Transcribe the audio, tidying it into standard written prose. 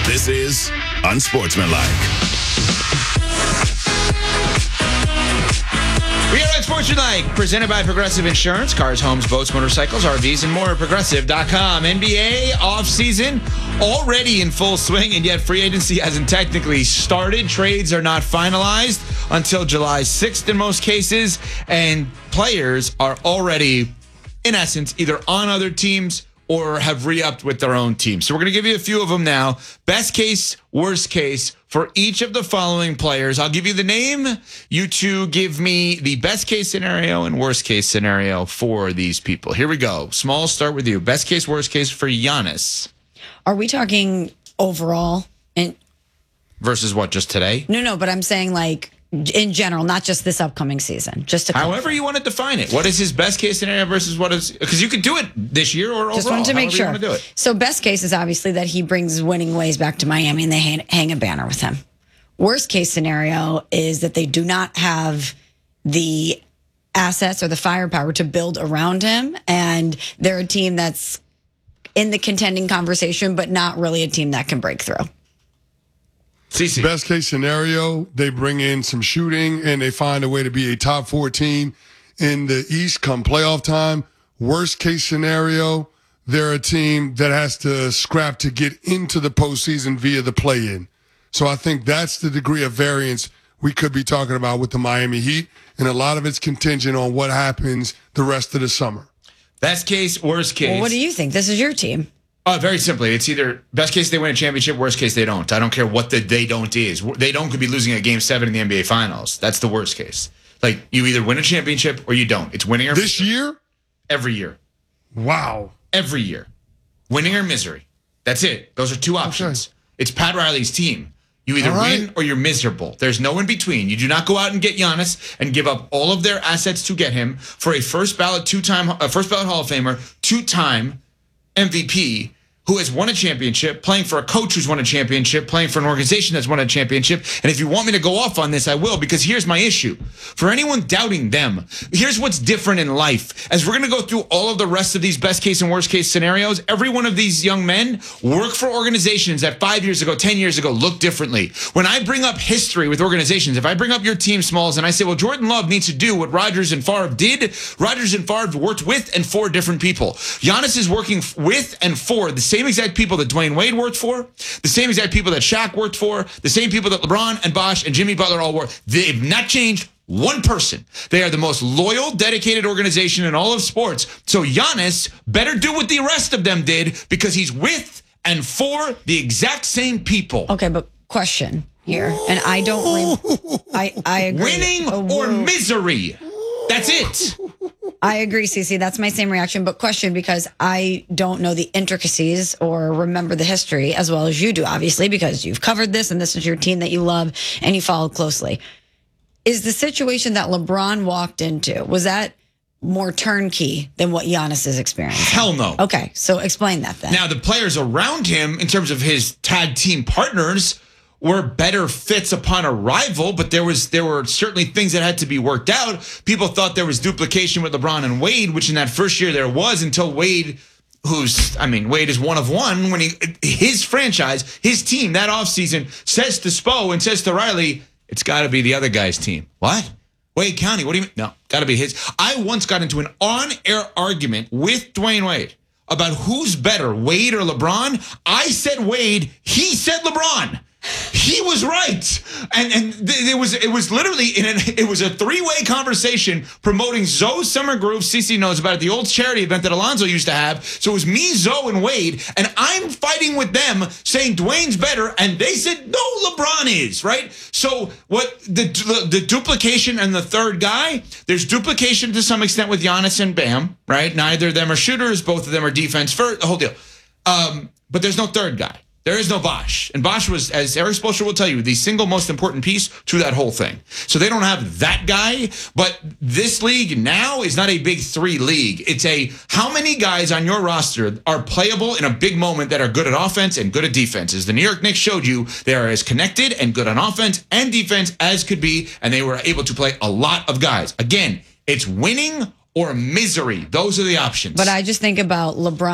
This is Unsportsmanlike. We are Unsportsmanlike, presented by Progressive Insurance. Cars, homes, boats, motorcycles, RVs, and more. Progressive.com. NBA offseason already in full swing, and yet free agency hasn't technically started. Trades are not finalized until July 6th in most cases, and players are already, in essence, either on other teams or have re-upped with their own team. So we're going to give you a few of them now. Best case, worst case for each of the following players. I'll give you the name. You two give me the best case scenario and worst case scenario for these people. Here we go. Small, start with you. Best case, worst case for Giannis. Are we talking overall? Versus what, just today? No, but I'm saying like in general, not just this upcoming season. Just to however you want to define it. What is his best case scenario versus what is, because you could do it this year or just overall. Wanted to make sure. You want to do it. So best case is obviously that he brings winning ways back to Miami and they hang a banner with him. Worst case scenario is that they do not have the assets or the firepower to build around him, and they're a team that's in the contending conversation, but not really a team that can break through. CC. Best case scenario, they bring in some shooting and they find a way to be a top 14 in the East come playoff time. Worst case scenario, they're a team that has to scrap to get into the postseason via the play-in. So I think that's the degree of variance we could be talking about with the Miami Heat, and a lot of it's contingent on what happens the rest of the summer. Best case, worst case. Well, what do you think? This is your team. Very simply, it's either best case they win a championship, worst case they don't. I don't care what the they don't is. They don't could be losing a Game 7 in the NBA Finals. That's the worst case. Like, you either win a championship or you don't. It's winning or this misery. year? Every year. Wow. Every year. Winning or misery. That's it. Those are two options. Okay. It's Pat Riley's team. You either win or you're miserable. There's no in between. You do not go out and get Giannis and give up all of their assets to get him for a first ballot Hall of Famer, two-time MVP who has won a championship, playing for a coach who's won a championship, playing for an organization that's won a championship. And if you want me to go off on this, I will, because here's my issue. For anyone doubting them, here's what's different in life. As we're going to go through all of the rest of these best case and worst case scenarios, every one of these young men work for organizations that 5 years ago, 10 years ago looked differently. When I bring up history with organizations, if I bring up your team, Smalls, and I say, well, Jordan Love needs to do what Rodgers and Favre did, Rodgers and Favre worked with and for different people. Giannis is working with and for the same exact people that Dwayne Wade worked for, the same exact people that Shaq worked for, the same people that LeBron and Bosh and Jimmy Butler all work. They've not changed one person. They are the most loyal, dedicated organization in all of sports. So Giannis better do what the rest of them did, because he's with and for the exact same people. Okay, but question here, and I don't I agree. Winning or misery. That's it. I agree, Cece. That's my same reaction. But question, because I don't know the intricacies or remember the history as well as you do, obviously, because you've covered this and this is your team that you love and you followed closely. Is the situation that LeBron walked into, was that more turnkey than what Giannis is experiencing? Hell no. Okay, so explain that then. Now, the players around him, in terms of his tag team partners, were better fits upon arrival, but there were certainly things that had to be worked out. People thought there was duplication with LeBron and Wade, which in that first year there was, until Wade, Wade is one of one, when his franchise, his team, that offseason says to Spo and says to Riley, it's got to be the other guy's team. What? Wade County, what do you mean? No, got to be his. I once got into an on-air argument with Dwayne Wade about who's better, Wade or LeBron. I said Wade, he said LeBron. He was right, and it was literally it was a three-way conversation promoting Zoe's Summer Groove. CC knows about it, the old charity event that Alonzo used to have. So it was me, Zoe, and Wade, and I'm fighting with them, saying Dwayne's better, and they said no, LeBron is right. So what the duplication and the third guy? There's duplication to some extent with Giannis and Bam, right? Neither of them are shooters, both of them are defense first, the whole deal. But there's no third guy. There is no Bosh. And Bosh was, as Eric Spoelstra will tell you, the single most important piece to that whole thing. So they don't have that guy. But this league now is not a big three league. It's a how many guys on your roster are playable in a big moment that are good at offense and good at defense. As the New York Knicks showed you, they are as connected and good on offense and defense as could be. And they were able to play a lot of guys. Again, it's winning or misery. Those are the options. But I just think about LeBron.